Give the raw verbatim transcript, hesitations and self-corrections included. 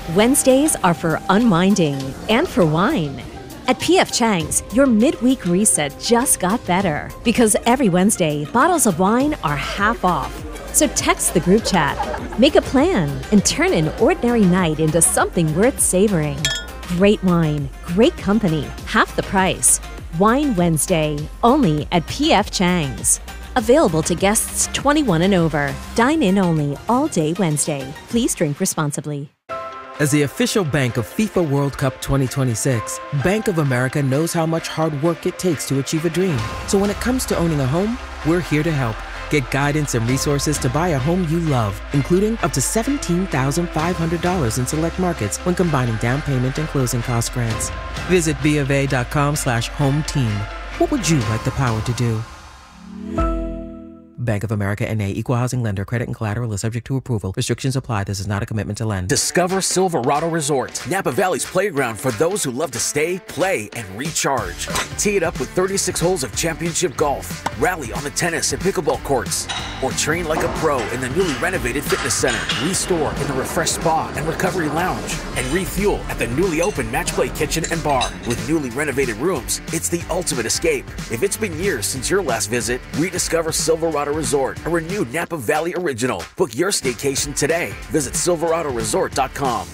Wednesdays are for unwinding and for wine. At P F Chang's, your midweek reset just got better because every Wednesday, bottles of wine are half off. So text the group chat, make a plan, and turn an ordinary night into something worth savoring. Great wine, great company, half the price. Wine Wednesday, only at P F Chang's. Available to guests twenty-one and over. Dine in only all day Wednesday. Please drink responsibly. As the official bank of FIFA World Cup twenty twenty-six, Bank of America knows how much hard work it takes to achieve a dream. So when it comes to owning a home, we're here to help. Get guidance and resources to buy a home you love, including up to seventeen thousand five hundred dollars in select markets when combining down payment and closing cost grants. Visit bofa.com slash home team. What would you like the power to do? Bank of America N A, Equal Housing Lender. Credit and collateral is subject to approval. Restrictions apply. This is not a commitment to lend. Discover Silverado Resort, Napa Valley's playground for those who love to stay, play, and recharge. Tee it up with thirty-six holes of championship golf, rally on the tennis and pickleball courts, or train like a pro in the newly renovated fitness center. Restore in the refreshed spa and recovery lounge, and refuel at the newly opened Match Play kitchen and bar. With newly renovated rooms, it's the ultimate escape. If it's been years since your last visit, rediscover Silverado Resort, a renewed Napa Valley original. Book your staycation today. Visit silverado resort dot com.